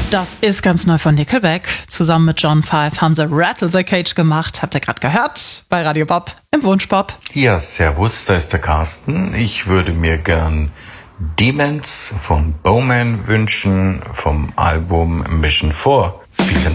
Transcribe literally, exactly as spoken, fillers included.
Das ist ganz neu von Nickelback. Zusammen mit John Five haben sie Rattle the Cage gemacht. Habt ihr gerade gehört? Bei Radio Bob im Wunschbob. Ja, servus, da ist der Carsten. Ich würde mir gern Demons von Bowman wünschen vom Album Mission four. Vielen Dank.